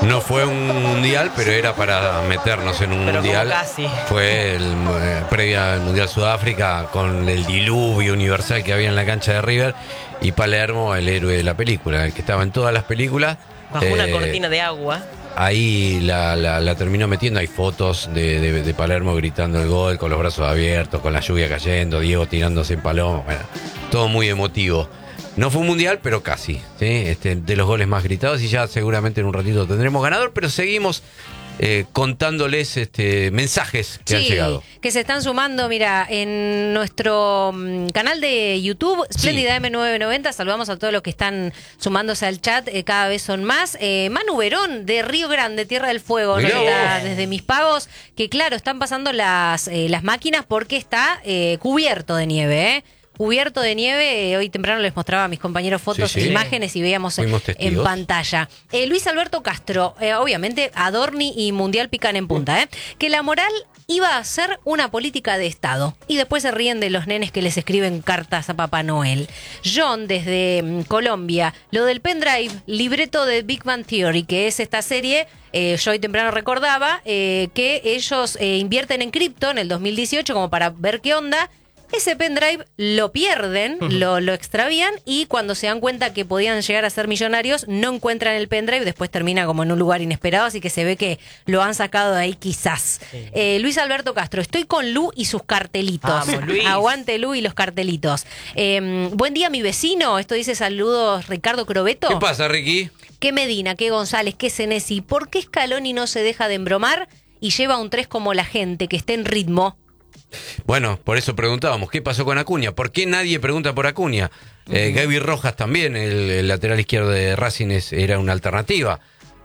No fue un mundial, pero era para meternos en un mundial. Casi. Fue previo al Mundial Sudáfrica, con el diluvio universal que había en la cancha de River, y Palermo, el héroe de la película, el que estaba en todas las películas. Bajo una cortina de agua. Ahí la terminó metiendo. Hay fotos de Palermo gritando el gol con los brazos abiertos, con la lluvia cayendo, Diego tirándose en palomo. Bueno, todo muy emotivo. No fue un mundial, pero casi, ¿sí? De los goles más gritados, y ya seguramente en un ratito tendremos ganador, pero seguimos contándoles mensajes que han llegado. Que se están sumando, mira, en nuestro canal de YouTube, Spléndida M990, saludamos a todos los que están sumándose al chat, cada vez son más. Manu Verón, de Río Grande, Tierra del Fuego, nos está desde Mis Pagos, que claro, están pasando las máquinas porque está cubierto de nieve, Cubierto de nieve. Hoy temprano les mostraba a mis compañeros fotos e imágenes y veíamos en pantalla. Luis Alberto Castro, obviamente Adorni y Mundial pican en punta, que la moral iba a ser una política de Estado. Y después se ríen de los nenes que les escriben cartas a Papá Noel. John, desde Colombia, lo del pendrive, libreto de Big Bang Theory, que es esta serie. Yo hoy temprano recordaba que ellos invierten en cripto en el 2018 como para ver qué onda. Ese pendrive lo pierden, lo extravían, y cuando se dan cuenta que podían llegar a ser millonarios, no encuentran el pendrive, después termina como en un lugar inesperado, así que se ve que lo han sacado de ahí quizás. Luis Alberto Castro, estoy con Lu y sus cartelitos. Vamos, Luis. Aguante Lu y los cartelitos. Buen día, mi vecino. Esto dice saludos Ricardo Crobeto. ¿Qué pasa, Ricky? ¿Qué Medina, qué González, qué Senesi? ¿Por qué Scaloni no se deja de embromar y lleva un 3 como la gente, que esté en ritmo? Bueno, por eso preguntábamos, ¿qué pasó con Acuña? ¿Por qué nadie pregunta por Acuña? Gaby Rojas también, el lateral izquierdo de Racing, era una alternativa.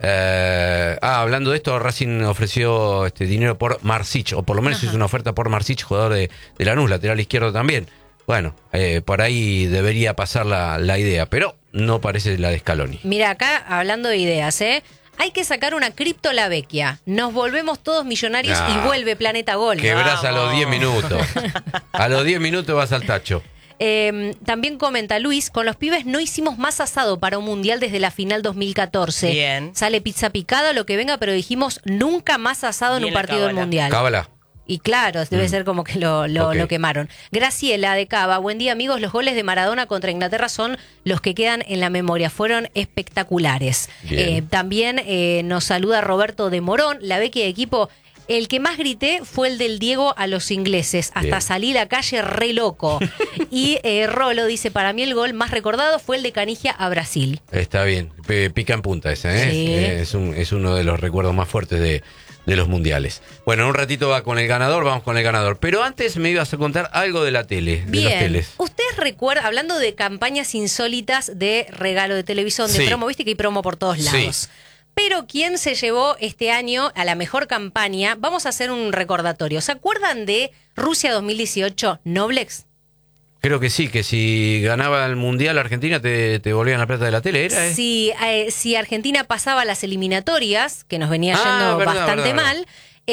Hablando de esto, Racing ofreció dinero por Marsic, o por lo menos hizo una oferta por Marsic, jugador de Lanús, lateral izquierdo también. Bueno, por ahí debería pasar la idea, pero no parece la de Scaloni. Mira, acá hablando de ideas, hay que sacar una cripto la vecchia. Nos volvemos todos millonarios y vuelve Planeta Gol. Quebrás a los 10 minutos. A los 10 minutos vas al tacho. También comenta Luis, con los pibes no hicimos más asado para un mundial desde la final 2014. Bien. Sale pizza picada, lo que venga, pero dijimos nunca más asado en un partido del mundial. Cábala. Y claro, debe ser como que lo quemaron. Graciela de Cava, buen día amigos, los goles de Maradona contra Inglaterra son los que quedan en la memoria, fueron espectaculares. También nos saluda Roberto de Morón, la beca de equipo. El que más grité fue el del Diego a los ingleses, hasta salí a la calle re loco. Y Rolo dice, para mí el gol más recordado fue el de Canigia a Brasil. Está bien, pica en punta ese, es uno de los recuerdos más fuertes de los mundiales. Bueno, en un ratito vamos con el ganador. Pero antes me ibas a contar algo de la tele. Bien. De las teles. ¿Ustedes recuerdan, hablando de campañas insólitas de regalo de televisión, de promo, viste que hay promo por todos lados? Sí. Pero ¿quién se llevó este año a la mejor campaña? Vamos a hacer un recordatorio. ¿Se acuerdan de Rusia 2018, Noblex? Creo que sí, que si ganaba el Mundial Argentina te volvían la plata de la tele, ¿era? Si Argentina pasaba las eliminatorias, que nos venía yendo bastante mal,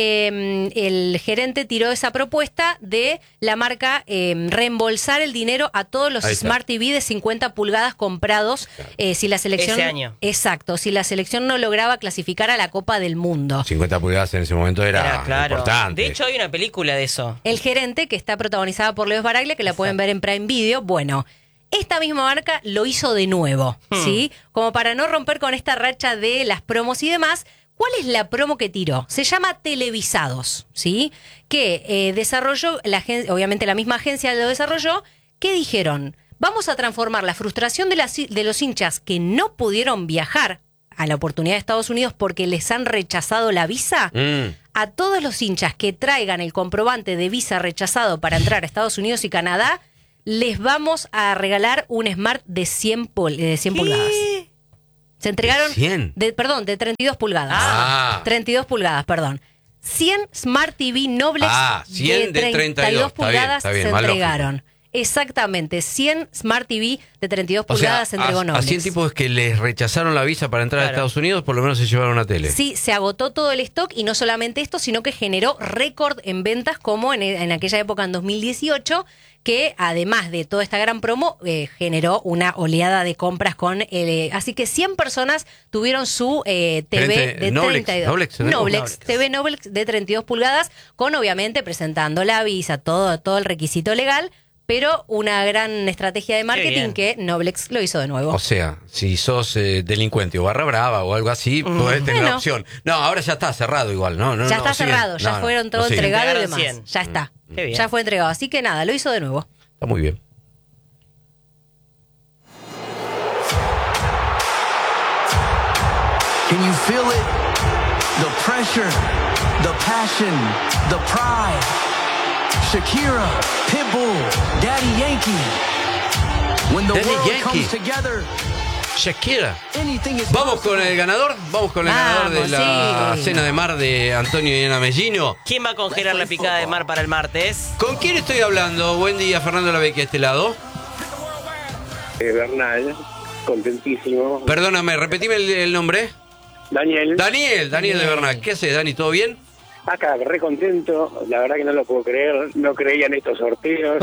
el gerente tiró esa propuesta de la marca reembolsar el dinero a todos los Smart TV de 50 pulgadas comprados si la selección... Ese año. Exacto, si la selección no lograba clasificar a la Copa del Mundo. 50 pulgadas en ese momento era importante. De hecho, hay una película de eso. El gerente, que está protagonizada por Leo Baraglia, que la pueden ver en Prime Video, bueno... Esta misma marca lo hizo de nuevo, ¿sí? Como para no romper con esta racha de las promos y demás. ¿Cuál es la promo que tiró? Se llama Televisados, ¿sí? Que desarrolló, obviamente la misma agencia lo desarrolló, que dijeron, vamos a transformar la frustración de los hinchas que no pudieron viajar a la oportunidad de Estados Unidos porque les han rechazado la visa, a todos los hinchas que traigan el comprobante de visa rechazado para entrar a Estados Unidos y Canadá, les vamos a regalar un Smart de 100 pulgadas. Se entregaron de 32 pulgadas. 32 pulgadas, perdón. 100 Smart TV Noblex 100 de 32 pulgadas está bien, se entregaron. Exactamente, 100 Smart TV de 32 O sea, pulgadas entregó a Noblex. 100 tipos que les rechazaron la visa para entrar a Claro. Estados Unidos, por lo menos se llevaron una tele. Sí, se agotó todo el stock y no solamente esto, sino que generó récord en ventas como en aquella época, en 2018, que además de toda esta gran promo, generó una oleada de compras con... así que 100 personas tuvieron su TV Gerente, de Noblex, 32. Noblex, ¿no? Noblex, TV Noblex de 32 pulgadas, con obviamente presentando la visa, todo el requisito legal, pero una gran estrategia de marketing bien. que Noblex lo hizo de nuevo. O sea, si sos delincuente o barra brava o algo así, podés tener la Bueno. opción. No, ahora ya está cerrado igual, ¿no? Ya está cerrado, ya fueron todo entregado y Entregaron demás. 100. Ya está. Qué bien. Ya fue entregado. Así que nada, lo hizo de nuevo. Está muy bien. Can you feel it? The pressure, the passion, the pride. Shakira, Pitbull, Daddy Yankee. When the Daddy world Yankee. comes together, Shakira. anything is Vamos possible. con el ganador. Vamos con el ganador de Vamos, la sí. cena de mar de Antonio y Ana Mellino. ¿Quién va a congelar la picada de mar para el martes? ¿Con quién estoy hablando? Buen día, Fernando Lavecchia, a este lado. Bernal, contentísimo. Perdóname, repetime el nombre. Daniel, Daniel de Bernal. ¿Qué haces, Dani? ¿Todo bien? acá re contento, la verdad que no lo puedo creer, no creía en estos sorteos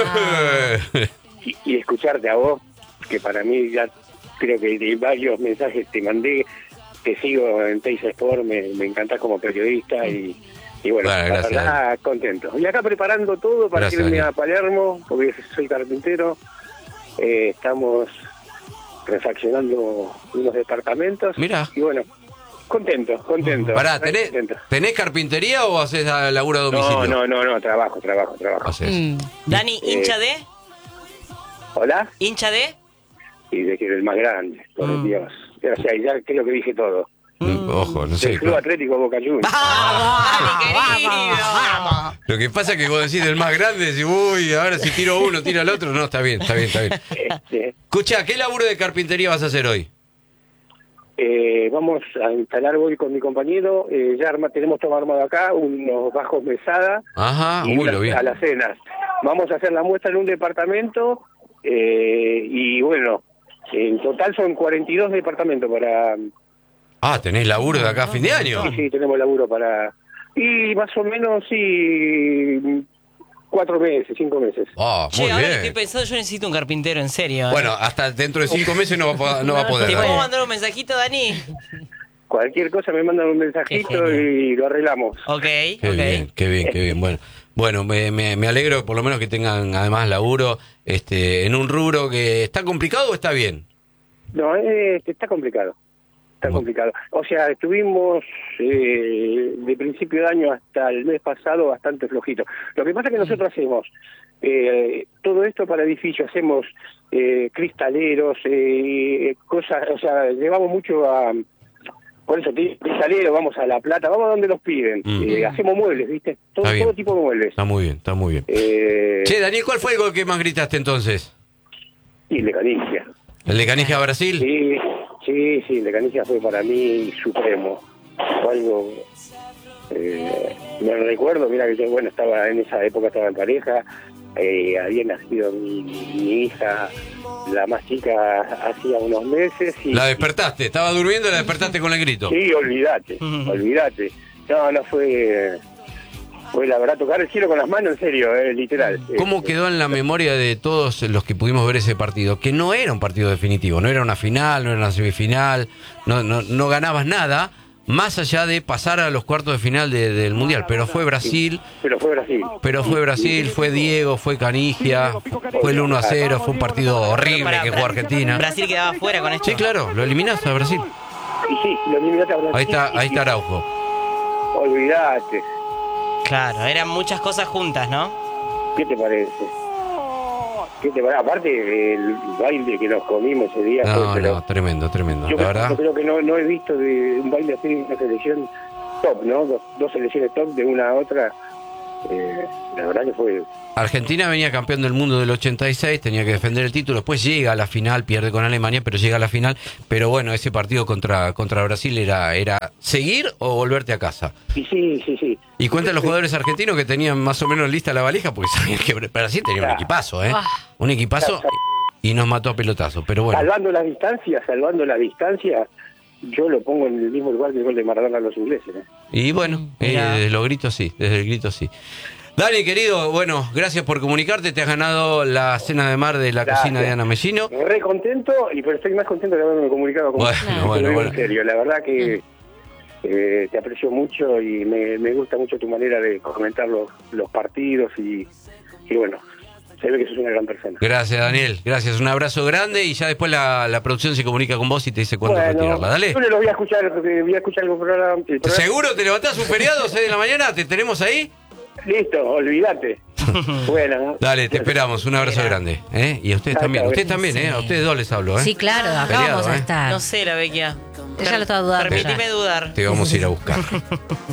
y escucharte a vos, que para mí ya creo que de varios mensajes te mandé, te sigo en Teis Sport, me encantás como periodista y bueno, Bueno, la gracias, verdad contento. Y acá preparando todo para Gracias, irme Dani. a Palermo, porque soy carpintero, estamos refaccionando unos departamentos. Mirá. Y bueno, contento. Pará, re ¿tenés, contento. ¿tenés carpintería o haces laburo a domicilio? No, trabajo. Haces. Dani, hincha de... ¿Hola? ¿Hincha de? Y de que el más grande, por Dios. O sea, ya creo que dije todo. Ojo, no sé. El Club Atlético Boca Juniors. ¡Dani, querido! Lo que pasa es que vos decís del más grande, decís, uy, ahora si tiro uno, tira el otro. No, está bien. Escuchá, ¿qué laburo de carpintería vas a hacer hoy? Vamos a instalar hoy con mi compañero, ya tenemos todo armado acá, unos bajos mesada Ajá, y uy, lo vi. alacenas. Vamos a hacer la muestra en un departamento y bueno, en total son 42 departamentos para... Ah, tenés laburo de acá a fin de año. Sí, tenemos laburo para... Y más o menos, sí, 4 meses, 5 meses. Ah, Che, muy ahora bien. estoy pensando, yo necesito un carpintero, en serio. Bueno, hasta dentro de 5 meses no va a poder. ¿Te Dani. puedo mandar un mensajito, Dani? Cualquier cosa me mandan un mensajito Qué genial. y lo arreglamos. Ok, Qué bien. Bueno, me alegro por lo menos que tengan además laburo en un rubro que está complicado o está bien. No, está complicado. Está complicado. O sea, estuvimos de principio de año hasta el mes pasado bastante flojito. Lo que pasa es que nosotros hacemos todo esto para edificios, hacemos cristaleros, cosas, o sea, llevamos mucho a... Por eso, cristalero, vamos a La Plata, vamos a donde los piden. Hacemos muebles, ¿viste? Está bien. Todo tipo de muebles. Está muy bien. Che, Daniel, ¿cuál fue el gol que más gritaste entonces? Y de Canigia. ¿El de Canija Brasil? Sí, de Canigia fue para mí supremo. Fue algo... me recuerdo, mira que yo, bueno, estaba en esa época, estaba en pareja, había nacido mi hija, la más chica, hacía unos meses. Y, La despertaste, estaba durmiendo y la despertaste con el grito. Sí, olvídate. No, fue la verdad tocar el cielo con las manos, en serio, literal. ¿Cómo quedó en la memoria de todos los que pudimos ver ese partido? Que no era un partido definitivo, no era una final, no era una semifinal, no ganabas nada, más allá de pasar a los cuartos de final del Mundial. Pero fue Brasil, Pero fue Brasil. fue Diego, fue Canigia, fue el 1-0, fue un partido horrible que jugó Argentina. Brasil quedaba fuera con esto. Sí, claro, lo eliminaste a Brasil. Y sí, lo eliminaste a Brasil. Ahí está Araujo. Olvídate. Claro, eran muchas cosas juntas, ¿no? ¿Qué te parece? Aparte, el baile que nos comimos ese día fue... pero Tremendo. yo La verdad. creo que no he visto de un baile así en una selección top, ¿no? Dos selecciones top de una a otra. La verdad que fue... Argentina venía campeón del mundo del 86, tenía que defender el título, después llega a la final, pierde con Alemania, pero llega a la final. Pero bueno, ese partido contra Brasil era seguir o volverte a casa. Y sí. Y cuentan los jugadores argentinos que tenían más o menos lista la valija, porque sabían que Brasil tenía un equipazo, un equipazo, y nos mató a pelotazo, pero bueno. Salvando la distancia, yo lo pongo en el mismo lugar que el gol de Maradona a los ingleses. Y bueno, desde los gritos sí, desde el grito sí. Dani, querido, bueno, gracias por comunicarte. Te has ganado la cena de mar de la cocina de Ana Mellino. Re contento, pero estoy más contento de haberme comunicado con vos. Bueno. En serio, la verdad que te aprecio mucho y me gusta mucho tu manera de comentar los partidos y bueno, se ve que sos una gran persona. Gracias, Daniel. Gracias, un abrazo grande y ya después la producción se comunica con vos y te dice cuándo retirarla. Dale. Yo lo voy a escuchar el programa. ¿Seguro te levantás un feriado 6 de la mañana? ¿Te tenemos ahí? Listo, olvídate. Bueno. Dale, te esperamos. Un abrazo grande. Y a ustedes también. Ustedes también, A ustedes dos les hablo, Sí, claro, acá Peleado, vamos a estar. No sé, la Vecchia. Ella lo estaba dudando. Permitime dudar. Te vamos a ir a buscar.